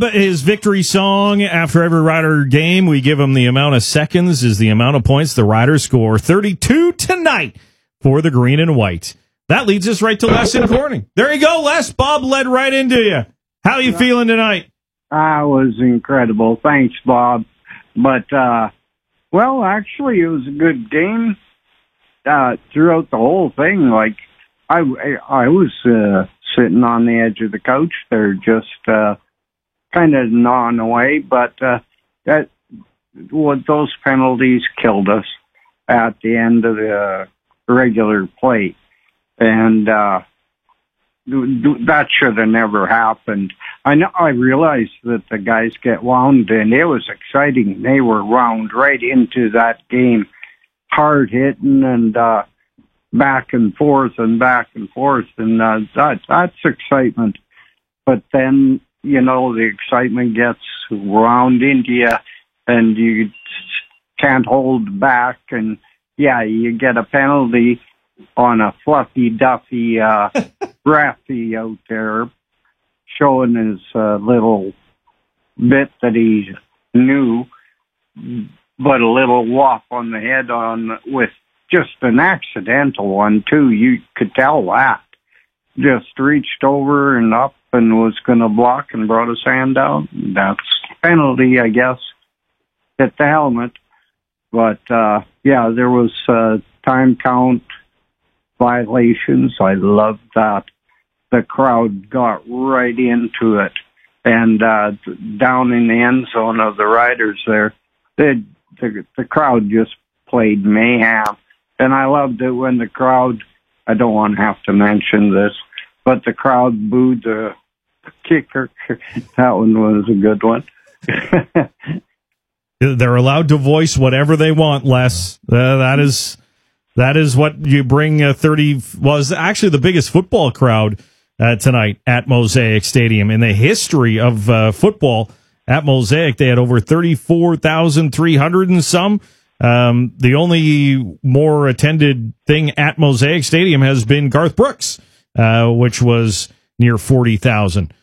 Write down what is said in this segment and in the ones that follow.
his victory song after every Rider game. We give him the amount of seconds is the amount of points the Riders score. 32 tonight for the green and white. That leads us right to Les in Corning. There you go, Les. Bob led right into you. How are you feeling tonight? I was incredible. Thanks, Bob. But, well, actually, it was a good game throughout the whole thing. Like, I was sitting on the edge of the couch there, just kind of gnawing away. But those penalties killed us at the end of the regular play. And that should have never happened. I realized that the guys get wound, and it was exciting. They were wound right into that game, hard hitting and back and forth, and that's excitement. But then, you know, the excitement gets wound into you, and you can't hold back, and yeah, you get a penalty on a fluffy duffy Raffy out there showing his little bit that he knew, but a little whop on the head with just an accidental one too. You could tell that. Just reached over and up and was going to block and brought his hand down. That's penalty, I guess. Hit the helmet. But yeah, there was time count violations. I loved that. The crowd got right into it. And down in the end zone of the Riders there, the crowd just played mayhem. And I loved it when the crowd, I don't want to have to mention this, but the crowd booed the kicker. That one was a good one. They're allowed to voice whatever they want, Les. That is what you bring 30, was actually the biggest football crowd tonight at Mosaic Stadium. In the history of football at Mosaic, they had over 34,300 and some. The only more attended thing at Mosaic Stadium has been Garth Brooks, which was near 40,000.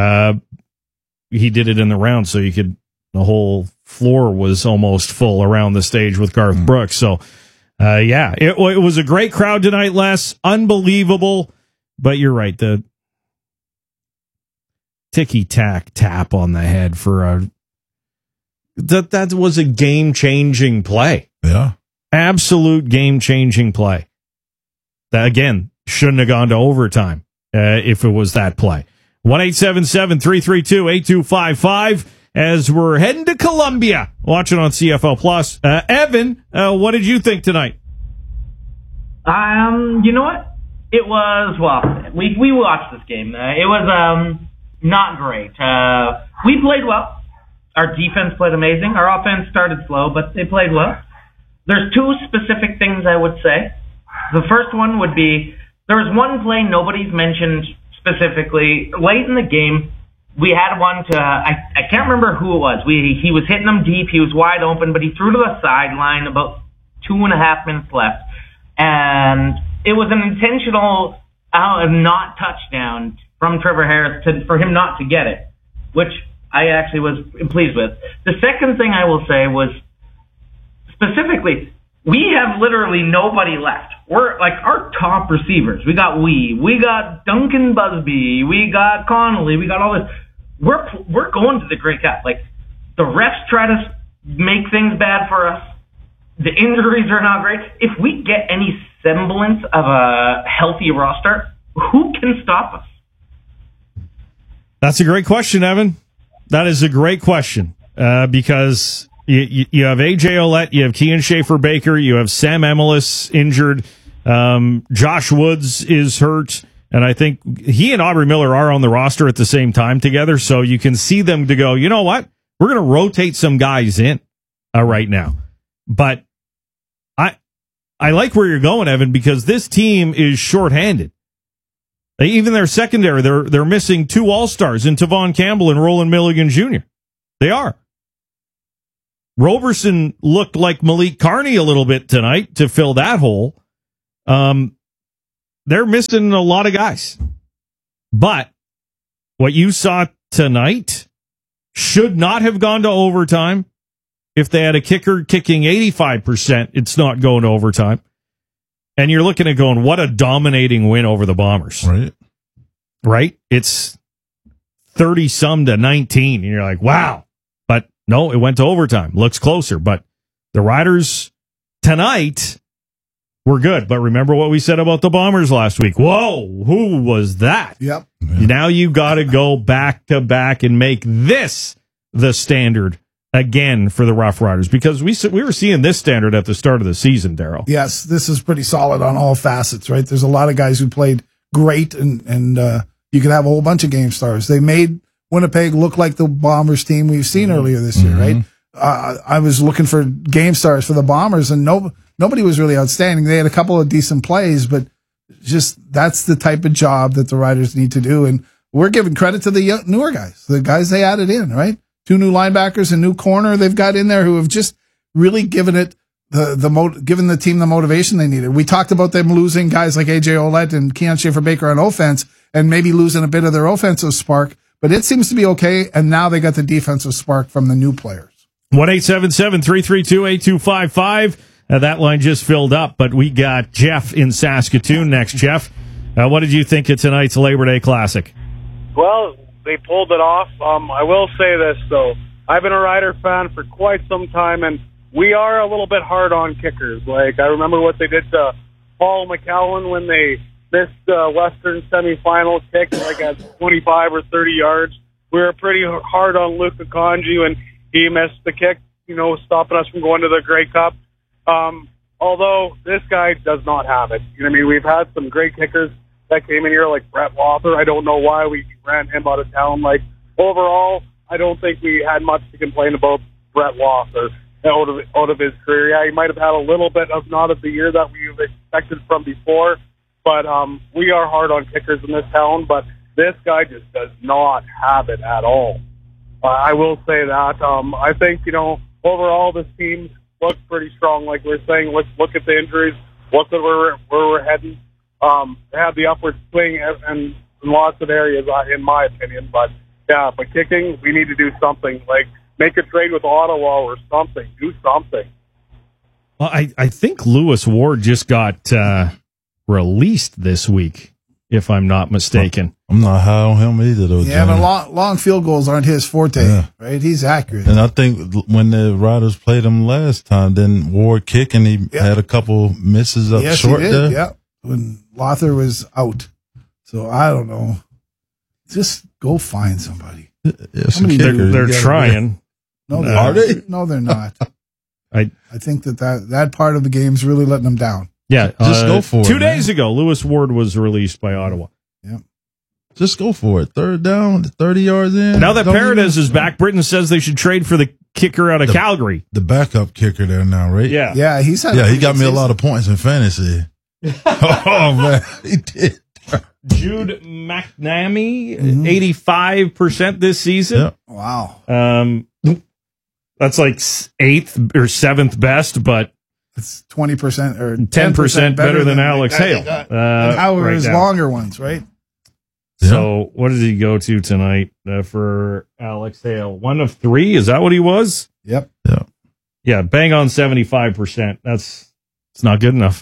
He did it in the round, so the whole floor was almost full around the stage with Garth Brooks. So, yeah, it was a great crowd tonight, Les. Unbelievable. But you're right, the ticky-tack tap on the head for that was a game-changing play. Yeah. Absolute game-changing play. That, again, shouldn't have gone to overtime if it was that play. 1-877-332-8255 as we're heading to Columbia. Watching on CFL Plus. Evan, what did you think tonight? You know what? It was, well, we watched this game. It was not great. We played well. Our defense played amazing. Our offense started slow, but they played well. There's two specific things I would say. The first one would be, there was one play nobody's mentioned specifically. Late in the game, we had one to, I can't remember who it was. He was hitting them deep. He was wide open, but he threw to the sideline about 2.5 minutes left. And it was an intentional not touchdown from Trevor Harris for him not to get it, which I actually was pleased with. The second thing I will say was, specifically, we have literally nobody left. We're like our top receivers. We got Duncan Busby, we got Connolly, we got all this. We're going to the Grey Cup. Like, the refs try to make things bad for us. The injuries are not great. If we get any semblance of a healthy roster, who can stop us? That's a great question, Evan. That is a great question because you have A.J. Ouellette, you have Kean Schaefer-Baker, you have Sam Emelis injured, Josh Woods is hurt, and I think he and Aubrey Miller are on the roster at the same time together, so you can see them to go, you know what? We're going to rotate some guys in right now. But I like where you're going, Evan, because this team is shorthanded. Even their secondary, they're missing two All-Stars in Tavon Campbell and Roland Milligan Jr. They are. Roberson looked like Malik Carney a little bit tonight to fill that hole. They're missing a lot of guys. But what you saw tonight should not have gone to overtime. If they had a kicker kicking 85%, it's not going to overtime. And you're looking at going, what a dominating win over the Bombers. Right? It's 30-some to 19. And you're like, wow. But no, it went to overtime. Looks closer. But the Riders tonight were good. But remember what we said about the Bombers last week. Whoa, who was that? Yep. Now you got to go back to back and make this the standard again for the Rough Riders, because we were seeing this standard at the start of the season, Daryl. Yes, this is pretty solid on all facets, right? There's a lot of guys who played great, and you could have a whole bunch of game stars. They made Winnipeg look like the Bombers team we've seen earlier this year, right? I was looking for game stars for the Bombers, and nobody was really outstanding. They had a couple of decent plays, but just that's the type of job that the Riders need to do. And we're giving credit to the newer guys, the guys they added in, right? 2 new linebackers, a new corner they've got in there who have just really given it given the team the motivation they needed. We talked about them losing guys like AJ Ouellette and Keon Schaefer-Baker on offense and maybe losing a bit of their offensive spark, but it seems to be okay. And now they got the defensive spark from the new players. 1-877-332-8255. That line just filled up, but we got Jeff in Saskatoon next. Jeff, what did you think of tonight's Labor Day Classic? Well, they pulled it off. I will say this, though. I've been a Rider fan for quite some time, and we are a little bit hard on kickers. Like, I remember what they did to Paul McCowan when they missed Western semifinal kick, like at 25 or 30 yards. We were pretty hard on Luka Conji when he missed the kick, stopping us from going to the Grey Cup. Although this guy does not have it. We've had some great kickers that came in here, like Brett Lawther. I don't know why we ran him out of town. Like, overall, I don't think we had much to complain about Brett Lawther out of his career. Yeah, he might have had a little bit of not of the year that we expected from before, but we are hard on kickers in this town, but this guy just does not have it at all. I will say that. I think, overall this team looks pretty strong. Like we're saying, let's look at the injuries, look at where we're heading. They have the upward swing in lots of areas, in my opinion. But, yeah, but kicking, we need to do something. Like, make a trade with Ottawa or something. Do something. Well, I think Lewis Ward just got released this week, if I'm not mistaken. I'm not high on him either, though. Yeah, but long field goals aren't his forte, right? He's accurate. And I think when the Riders played him last time, then Ward kicking, he had a couple misses up short there. Yeah, when Lawther was out. So I don't know. Just go find somebody. They're trying. No, are they? No, they're not. I think that part of the game's really letting them down. Yeah, just go for it. 2 days ago, Lewis Ward was released by Ottawa. Yeah. Just go for it. Third down, 30 yards in. Now that Paredes is back, Britain says they should trade for the kicker out of Calgary. The backup kicker there now, right? Yeah. Yeah, he got me a lot of points in fantasy. Oh, man. He did. Jude McNamee, 85% this season. Yep. Wow. That's like 8th or 7th best, but it's 20% or 10% better than Alex Hale. How are his longer ones, right? So what did he go to tonight for Alex Hale? 1 of 3? Is that what he was? Yep. Yeah, bang on 75%. It's not good enough.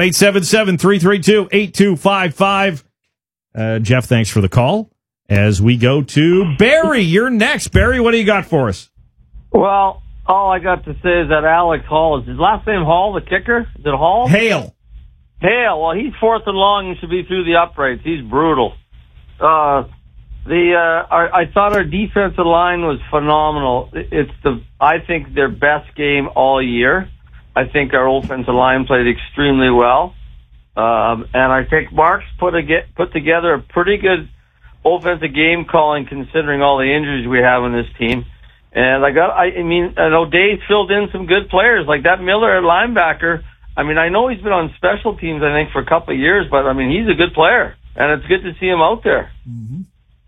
1-877-332-8255. Jeff, thanks for the call. As we go to Barry, you're next. Barry, what do you got for us? Well, all I got to say is that Alex Hall, is his last name Hall, the kicker? Is it Hall? Hale. Well, he's 4th and long and should be through the uprights. He's brutal. I thought our defensive line was phenomenal. I think their best game all year. I think our offensive line played extremely well. And I think Mark's put together a pretty good offensive game calling considering all the injuries we have in this team. And I know Dave's filled in some good players like that Miller at linebacker. I know he's been on special teams, I think, for a couple of years, but he's a good player, and it's good to see him out there. Mm-hmm.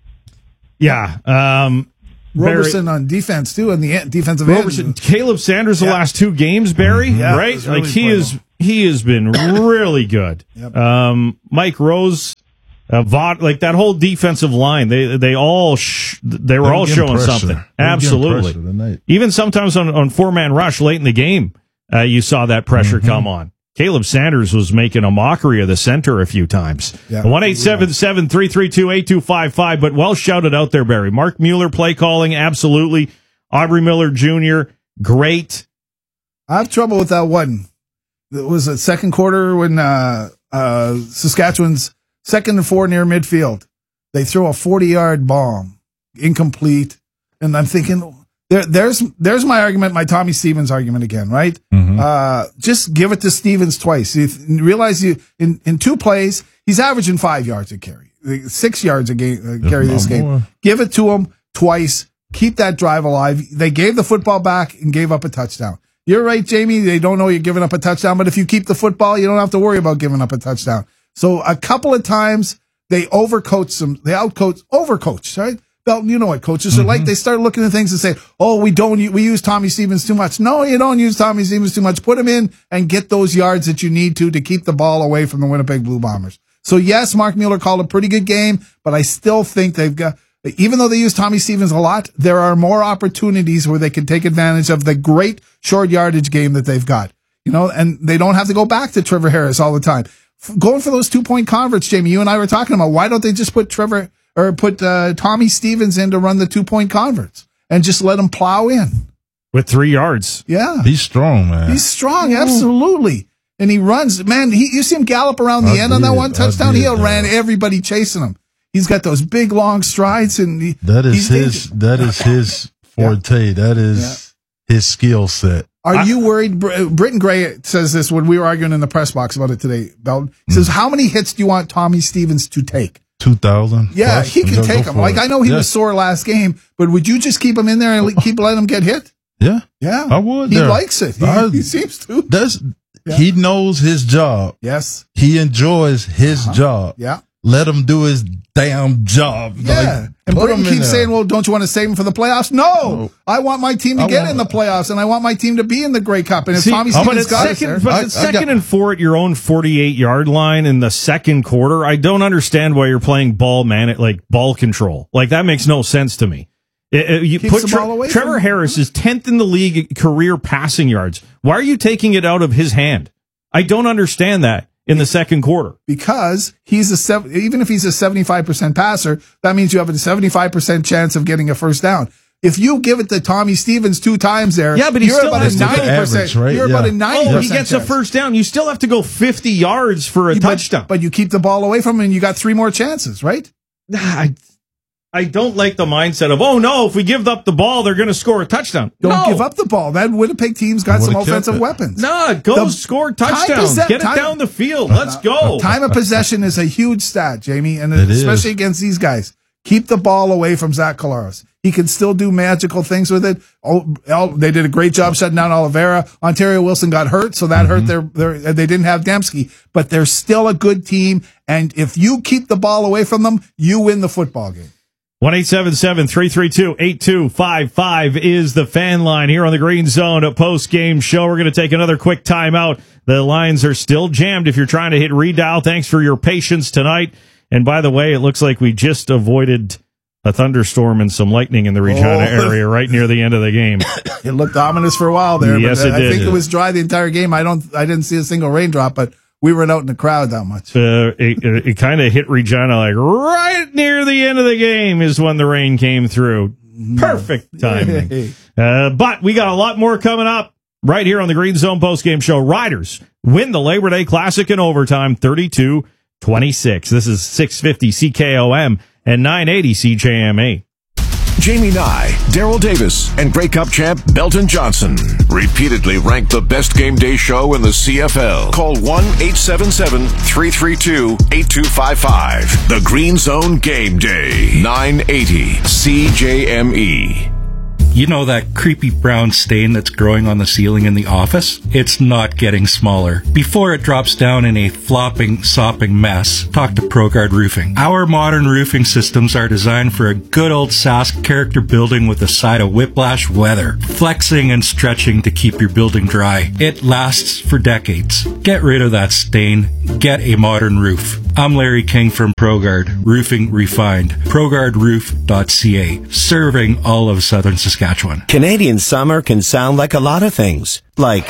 Yeah. Roberson on defense too, and the defensive end. Caleb Sanders the last 2 games, Barry, right? Like he has been really good. Yep. Mike Rose Like that whole defensive line, they were all showing something. Absolutely. Even sometimes on 4-man rush late in the game, you saw that pressure come on. Caleb Sanders was making a mockery of the center a few times. Yeah. 1-877-332-8255, but well shouted out there, Barry. Mark Mueller play calling, absolutely. Aubrey Miller Jr., great. I have trouble with that one. It was the second quarter when Saskatchewan's 2nd and 4 near midfield. They throw a 40-yard bomb, incomplete, and I'm thinking, there's my argument, my Tommy Stevens argument again, right? Just give it to Stevens twice. You realize in 2 plays, he's averaging 5 yards a carry, 6 yards a carry this game. More. Give it to him twice. Keep that drive alive. They gave the football back and gave up a touchdown. You're right, Jamie. They don't know you're giving up a touchdown, but if you keep the football, you don't have to worry about giving up a touchdown. So a couple of times they overcoach, right? Belton, you know what coaches are like. They start looking at things and say, oh, we use Tommy Stevens too much. No, you don't use Tommy Stevens too much. Put him in and get those yards that you need to keep the ball away from the Winnipeg Blue Bombers. So yes, Mark Mueller called a pretty good game, but I still think they've got, even though they use Tommy Stevens a lot, there are more opportunities where they can take advantage of the great short yardage game that they've got, and they don't have to go back to Trevor Harris all the time. Going for those 2-point converts, Jamie, you and I were talking about, why don't they just put Tommy Stevens in to run the 2-point converts and just let him plow in with 3 yards? Yeah. He's strong, man. He's strong. Absolutely. And he runs, man. You see him gallop around the end on that one touchdown. He ran everybody chasing him. He's got those big long strides, and that is his forte. That is his skill set. Are you worried? Britton Gray says this when we were arguing in the press box about it today, Belton. He says, how many hits do you want Tommy Stevens to take? 2,000. Yeah, he can take them. Like, I know he was sore last game, but would you just keep him in there and keep letting him get hit? Yeah. Yeah. I would. He likes it. He seems to. He knows his job. Yes. He enjoys his job. Yeah. Let him do his damn job. Yeah. And Britton keeps saying, well, don't you want to save him for the playoffs? No. I want my team to get in the playoffs, and I want my team to be in the Grey Cup. And if Tommy Stevens got it there. But it's 2nd and 4 at your own 48-yard line in the second quarter. I don't understand why you're playing ball control. Like, that makes no sense to me. You put Trevor Harris is 10th in the league career passing yards. Why are you taking it out of his hand? I don't understand that. In the second quarter, because even if he's a 75% passer, that means you have a 75% chance of getting a first down. If you give it to Tommy Stevens 2 times there, but he's still about a 90%. Right? You're about a 90%. He gets a first down. You still have to go 50 yards for a touchdown. But you keep the ball away from him, and you got 3 more chances, right? I don't like the mindset of, oh no, if we give up the ball, they're going to score a touchdown. Don't give up the ball. That Winnipeg team's got some offensive weapons. No, score touchdowns. Get it down the field. Let's go. Time of possession is a huge stat, Jamie, and especially against these guys. Keep the ball away from Zach Collaros. He can still do magical things with it. They did a great job shutting down Oliveira. Ontario Wilson got hurt, so that hurt they didn't have Dembski, but they're still a good team, and if you keep the ball away from them, you win the football game. 1-877-332-8255 is the fan line here on the Green Zone, a post-game show. We're going to take another quick timeout. The lines are still jammed if you're trying to hit redial. Thanks for your patience tonight. And by the way, it looks like we just avoided a thunderstorm and some lightning in the Regina area right near the end of the game. It looked ominous for a while there. Yes, it did. I think it was dry the entire game. I didn't see a single raindrop, but we weren't out in the crowd that much. It kind of hit Regina like right near the end of the game is when the rain came through. Perfect timing. But we got a lot more coming up right here on the Green Zone postgame show. Riders win the Labor Day Classic in overtime, 32-26. This is 650 CKOM and 980 CJMA. Jamie Nye, Daryl Davis, and Grey Cup champ Belton Johnson. Repeatedly ranked the best game day show in the CFL. Call 1-877-332-8255. The Green Zone Game Day. 980 CJME. You know that creepy brown stain that's growing on the ceiling in the office? It's not getting smaller. Before it drops down in a flopping, sopping mess, talk to ProGuard Roofing. Our modern roofing systems are designed for a good old Sask character building with a side of whiplash weather, flexing and stretching to keep your building dry. It lasts for decades. Get rid of that stain. Get a modern roof. I'm Larry King from ProGuard, roofing refined. ProGuardRoof.ca, serving all of southern Saskatchewan. Canadian summer can sound like a lot of things. Like,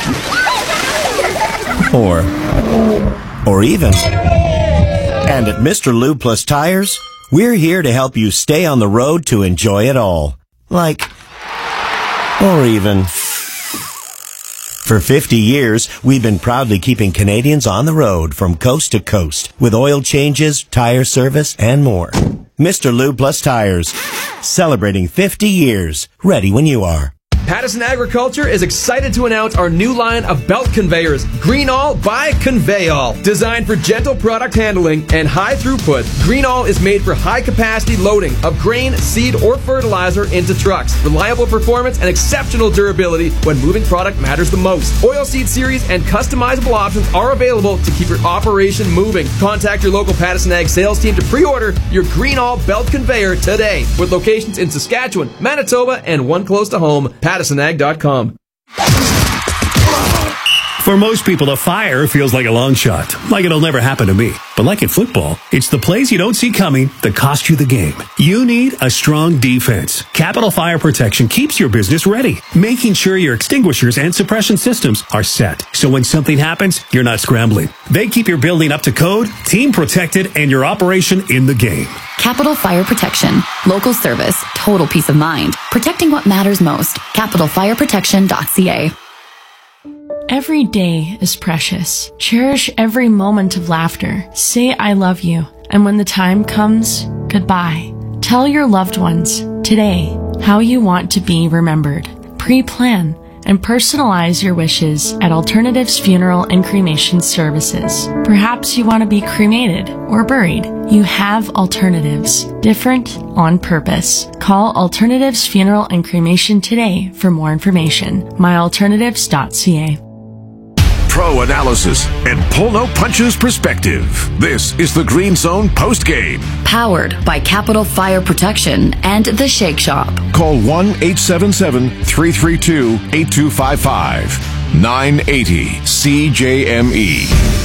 or even. And at Mr. Lube Plus Tires, we're here to help you stay on the road to enjoy it all. Like, or even. For 50 years, we've been proudly keeping Canadians on the road from coast to coast with oil changes, tire service, and more. Mr. Lube Plus Tires, celebrating 50 years. Ready when you are. Pattison Agriculture is excited to announce our new line of belt conveyors, Greenall by Conveyall. Designed for gentle product handling and high throughput, Greenall is made for high capacity loading of grain, seed, or fertilizer into trucks. Reliable performance and exceptional durability when moving product matters the most. Oilseed series and customizable options are available to keep your operation moving. Contact your local Pattison Ag sales team to pre-order your Greenall belt conveyor today, with locations in Saskatchewan, Manitoba, and one close to home. PattisonAg.com. For most people, a fire feels like a long shot, like it'll never happen to me. But like in football, it's the plays you don't see coming that cost you the game. You need a strong defense. Capital Fire Protection keeps your business ready, making sure your extinguishers and suppression systems are set. So when something happens, you're not scrambling. They keep your building up to code, team protected, and your operation in the game. Capital Fire Protection. Local service. Total peace of mind. Protecting what matters most. CapitalFireProtection.ca. Every day is precious. Cherish every moment of laughter. Say I love you. And when the time comes, goodbye. Tell your loved ones today how you want to be remembered. Pre-plan and personalize your wishes at Alternatives Funeral and Cremation Services. Perhaps you want to be cremated or buried. You have alternatives. Different on purpose. Call Alternatives Funeral and Cremation today for more information. myalternatives.ca. Pro analysis and pull no punches perspective. This is the Green Zone postgame. Powered by Capital Fire Protection and The Shake Shop. Call 1-877-332-8255. 980 CJME.